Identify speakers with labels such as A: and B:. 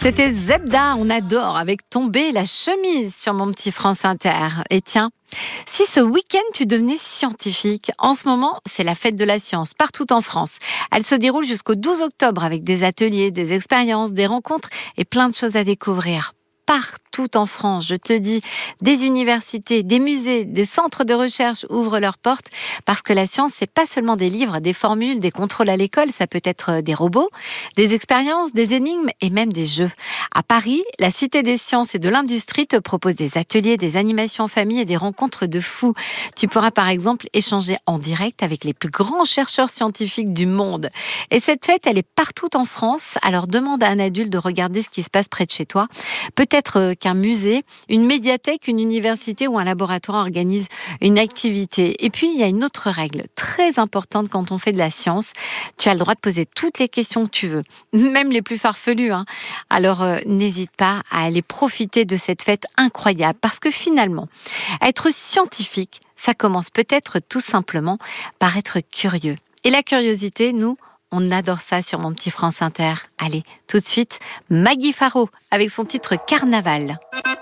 A: C'était Zebda, on adore, avec Tomber la chemise sur mon petit France Inter. Et tiens, si ce week-end tu devenais scientifique, en ce moment c'est la fête de la science partout en France. Elle se déroule jusqu'au 12 octobre avec des ateliers, des expériences, des rencontres et plein de choses à découvrir. Partout en France, je te le dis, des universités, des musées, des centres de recherche ouvrent leurs portes parce que la science, c'est pas seulement des livres, des formules, des contrôles à l'école, ça peut être des robots, des expériences, des énigmes et même des jeux. À Paris, la Cité des sciences et de l'industrie te propose des ateliers, des animations en famille et des rencontres de fous. Tu pourras par exemple échanger en direct avec les plus grands chercheurs scientifiques du monde. Et cette fête, elle est partout en France, alors demande à un adulte de regarder ce qui se passe près de chez toi. Peut-être qu'un musée, une médiathèque, une université ou un laboratoire organise une activité. Et puis, il y a une autre règle très importante quand on fait de la science. Tu as le droit de poser toutes les questions que tu veux, même les plus farfelues. Alors, n'hésite pas à aller profiter de cette fête incroyable parce que finalement, être scientifique, ça commence peut-être tout simplement par être curieux. Et la curiosité, nous, on adore ça sur mon petit France Inter. Allez, tout de suite, Maggie Faro avec son titre Carnaval.